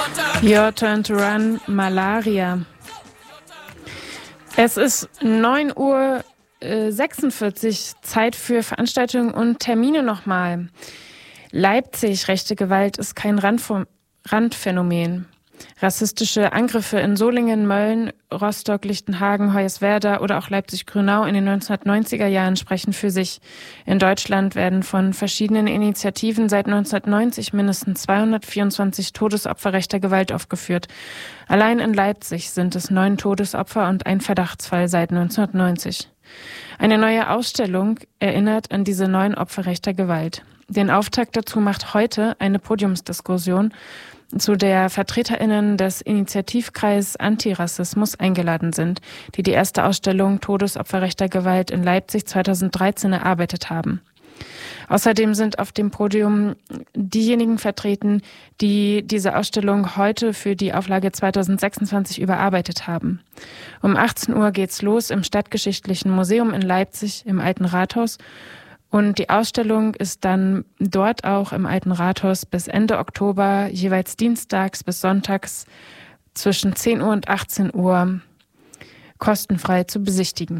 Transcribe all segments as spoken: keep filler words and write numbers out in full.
Your Turn to Run, Malaria. Es ist neun Uhr sechsundvierzig, Zeit für Veranstaltungen und Termine nochmal. Leipzig, rechte Gewalt ist kein Randf- Randphänomen. Rassistische Angriffe in Solingen, Mölln, Rostock, Lichtenhagen, Hoyerswerda oder auch Leipzig-Grünau in den neunzehnhundertneunziger Jahren sprechen für sich. In Deutschland werden von verschiedenen Initiativen seit neunzehnhundertneunzig mindestens zweihundertvierundzwanzig Todesopfer rechter Gewalt aufgeführt. Allein in Leipzig sind es neun Todesopfer und ein Verdachtsfall seit neunzehnhundertneunzig. Eine neue Ausstellung erinnert an diese neun Opfer rechter Gewalt. Den Auftakt dazu macht heute eine Podiumsdiskussion, zu der VertreterInnen des Initiativkreises Antirassismus eingeladen sind, die die erste Ausstellung Todesopfer rechter Gewalt in Leipzig zweitausenddreizehn erarbeitet haben. Außerdem sind auf dem Podium diejenigen vertreten, die diese Ausstellung heute für die Auflage zweitausendsechsundzwanzig überarbeitet haben. Um achtzehn Uhr geht's los im Stadtgeschichtlichen Museum in Leipzig im Alten Rathaus. Und die Ausstellung ist dann dort auch im Alten Rathaus bis Ende Oktober, jeweils dienstags bis sonntags zwischen zehn Uhr und achtzehn Uhr kostenfrei zu besichtigen.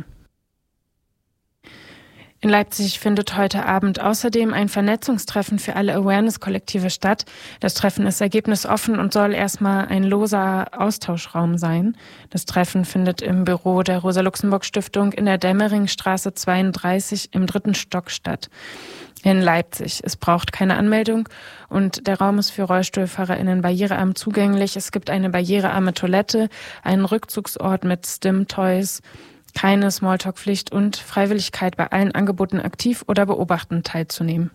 In Leipzig findet heute Abend außerdem ein Vernetzungstreffen für alle Awareness-Kollektive statt. Das Treffen ist ergebnisoffen und soll erstmal ein loser Austauschraum sein. Das Treffen findet im Büro der Rosa-Luxemburg-Stiftung in der Dämmeringstraße zweiunddreißig im dritten Stock statt. In Leipzig. Es braucht keine Anmeldung und der Raum ist für RollstuhlfahrerInnen barrierearm zugänglich. Es gibt eine barrierearme Toilette, einen Rückzugsort mit Stim-Toys, keine Smalltalk-Pflicht und Freiwilligkeit, bei allen Angeboten aktiv oder beobachtend teilzunehmen.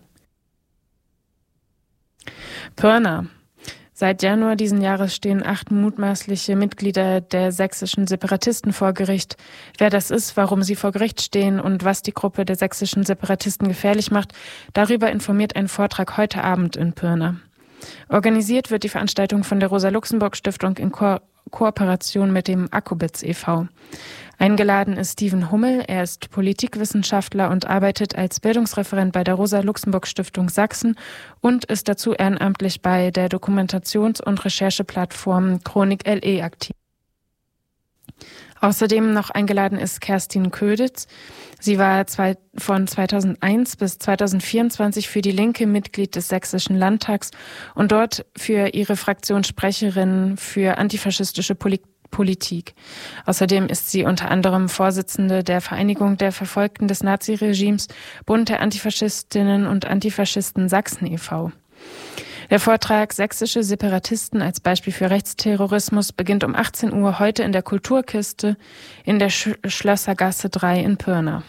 Pirna. Seit Januar diesen Jahres stehen acht mutmaßliche Mitglieder der sächsischen Separatisten vor Gericht. Wer das ist, warum sie vor Gericht stehen und was die Gruppe der sächsischen Separatisten gefährlich macht, darüber informiert ein Vortrag heute Abend in Pirna. Organisiert wird die Veranstaltung von der Rosa-Luxemburg-Stiftung in Ko- Kooperation mit dem Akkubitz e V Eingeladen ist Steven Hummel. Er ist Politikwissenschaftler und arbeitet als Bildungsreferent bei der Rosa-Luxemburg-Stiftung Sachsen und ist dazu ehrenamtlich bei der Dokumentations- und Rechercheplattform Chronik L E aktiv. Außerdem noch eingeladen ist Kerstin Köditz. Sie war zwei, von zweitausendeins bis zweitausendvierundzwanzig für die Linke Mitglied des Sächsischen Landtags und dort für ihre Fraktion Sprecherin für antifaschistische Politik. Politik. Außerdem ist sie unter anderem Vorsitzende der Vereinigung der Verfolgten des Naziregimes, Bund der Antifaschistinnen und Antifaschisten Sachsen e V Der Vortrag Sächsische Separatisten als Beispiel für Rechtsterrorismus beginnt um achtzehn Uhr heute in der Kulturkiste in der Sch- Schlössergasse drei in Pirna.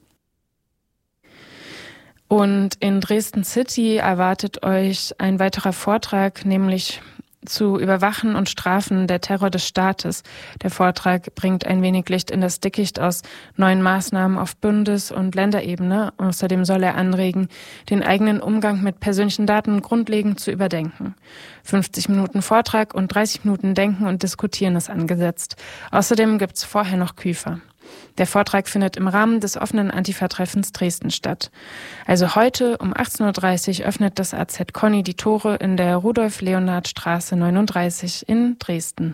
Und in Dresden City erwartet euch ein weiterer Vortrag, nämlich zu Überwachen und Strafen der Terror des Staates. Der Vortrag bringt ein wenig Licht in das Dickicht aus neuen Maßnahmen auf Bundes- und Länderebene. Außerdem soll er anregen, den eigenen Umgang mit persönlichen Daten grundlegend zu überdenken. fünfzig Minuten Vortrag und dreißig Minuten Denken und Diskutieren ist angesetzt. Außerdem gibt's vorher noch Küfer. Der Vortrag findet im Rahmen des offenen Antifa-Treffens Dresden statt. Also heute um achtzehn Uhr dreißig öffnet das A Z Conny die Tore in der Rudolf-Leonhard-Straße neununddreißig in Dresden.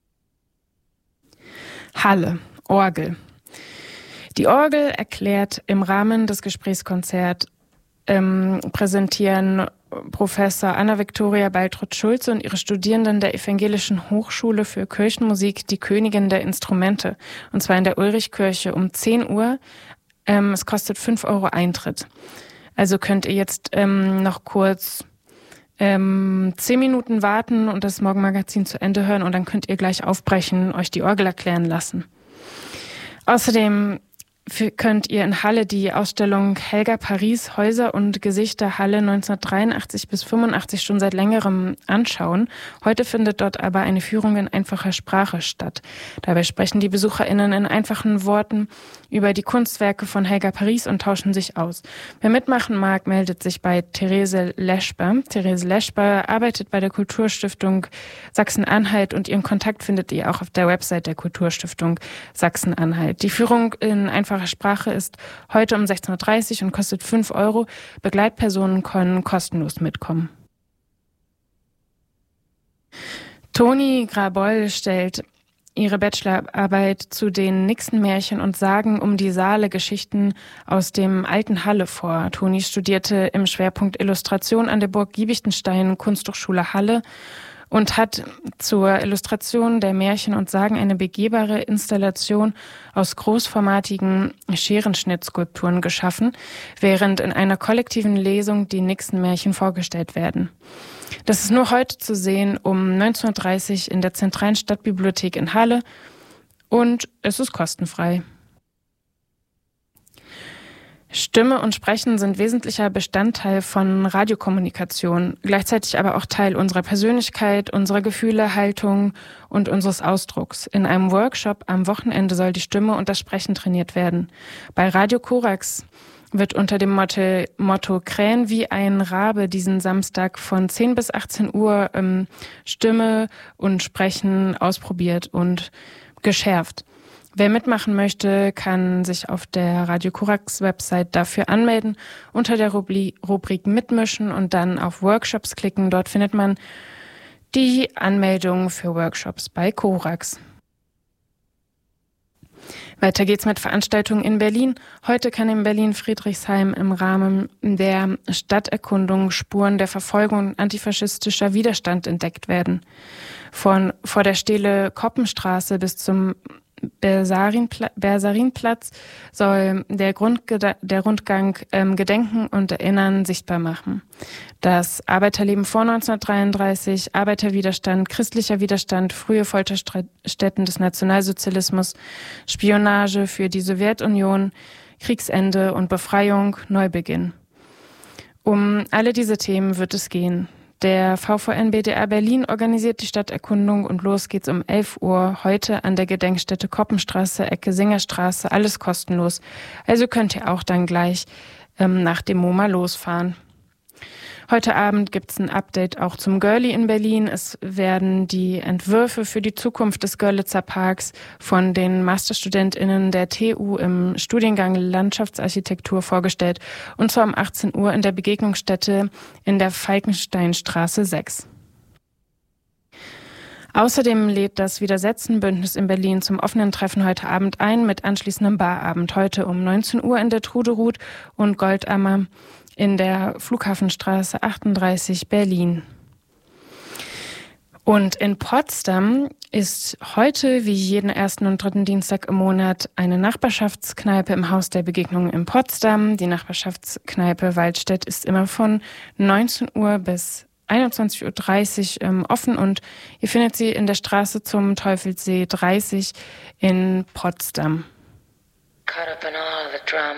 Halle, Orgel. Die Orgel erklärt im Rahmen des Gesprächskonzerts ähm, präsentieren Professor Anna-Viktoria Baltrud-Schulze und ihre Studierenden der Evangelischen Hochschule für Kirchenmusik die Königin der Instrumente. Und zwar in der Ulrichkirche um zehn Uhr. Ähm, es kostet fünf Euro Eintritt. Also könnt ihr jetzt ähm, noch kurz ähm, zehn Minuten warten und das Morgenmagazin zu Ende hören und dann könnt ihr gleich aufbrechen, euch die Orgel erklären lassen. Außerdem Für, könnt ihr in Halle die Ausstellung Helga Paris Häuser und Gesichter Halle neunzehnhundertdreiundachtzig bis fünfundachtzig schon seit längerem anschauen. Heute findet dort aber eine Führung in einfacher Sprache statt. Dabei sprechen die BesucherInnen in einfachen Worten über die Kunstwerke von Helga Paris und tauschen sich aus. Wer mitmachen mag, meldet sich bei Therese Leschper. Therese Leschper arbeitet bei der Kulturstiftung Sachsen-Anhalt und ihren Kontakt findet ihr auch auf der Website der Kulturstiftung Sachsen-Anhalt. Die Führung in einfacher Sprache ist heute um sechzehn Uhr dreißig und kostet fünf Euro. Begleitpersonen können kostenlos mitkommen. Toni Graboll stellt ihre Bachelorarbeit zu den Nixon-Märchen und Sagen um die Saale-Geschichten aus dem alten Halle vor. Toni studierte im Schwerpunkt Illustration an der Burg Giebichenstein Kunsthochschule Halle und hat zur Illustration der Märchen und Sagen eine begehbare Installation aus großformatigen Scherenschnittskulpturen geschaffen, während in einer kollektiven Lesung die Nixon-Märchen vorgestellt werden. Das ist nur heute zu sehen um neunzehn Uhr dreißig in der Zentralen Stadtbibliothek in Halle und es ist kostenfrei. Stimme und Sprechen sind wesentlicher Bestandteil von Radiokommunikation, gleichzeitig aber auch Teil unserer Persönlichkeit, unserer Gefühle, Haltung und unseres Ausdrucks. In einem Workshop am Wochenende soll die Stimme und das Sprechen trainiert werden. Bei Radio Korax wird unter dem Motto, Motto Krähen wie ein Rabe diesen Samstag von zehn bis achtzehn Uhr ähm, Stimme und Sprechen ausprobiert und geschärft. Wer mitmachen möchte, kann sich auf der Radio Korax Website dafür anmelden, unter der Rubri- Rubrik Mitmischen und dann auf Workshops klicken. Dort findet man die Anmeldung für Workshops bei Korax. Weiter geht's mit Veranstaltungen in Berlin. Heute kann in Berlin-Friedrichshain im Rahmen der Stadterkundung Spuren der Verfolgung und antifaschistischer Widerstand entdeckt werden. Von vor der Stele Koppenstraße bis zum Bersarinpla- Bersarinplatz soll der, Grundgeda- der Rundgang ähm, Gedenken und Erinnern sichtbar machen. Das Arbeiterleben vor neunzehnhundertdreiunddreißig, Arbeiterwiderstand, christlicher Widerstand, frühe Folterstätten des Nationalsozialismus, Spionage für die Sowjetunion, Kriegsende und Befreiung, Neubeginn. Um alle diese Themen wird es gehen. Der V V N B D R Berlin organisiert die Stadterkundung und los geht's um elf Uhr heute an der Gedenkstätte Koppenstraße, Ecke Singerstraße, alles kostenlos. Also könnt ihr auch dann gleich ähm, nach dem MoMA losfahren. Heute Abend gibt's ein Update auch zum Görli in Berlin. Es werden die Entwürfe für die Zukunft des Görlitzer Parks von den MasterstudentInnen der T U im Studiengang Landschaftsarchitektur vorgestellt, und zwar um achtzehn Uhr in der Begegnungsstätte in der Falkensteinstraße sechs. Außerdem lädt das Widersetzen-Bündnis in Berlin zum offenen Treffen heute Abend ein mit anschließendem Barabend. Heute um neunzehn Uhr in der Truderut und Goldammer in der Flughafenstraße achtunddreißig Berlin. Und in Potsdam ist heute, wie jeden ersten und dritten Dienstag im Monat, eine Nachbarschaftskneipe im Haus der Begegnung in Potsdam. Die Nachbarschaftskneipe Waldstedt ist immer von neunzehn Uhr bis einundzwanzig Uhr dreißig ähm, offen und ihr findet sie in der Straße zum Teufelsee dreißig in Potsdam. Caught up in all the drama.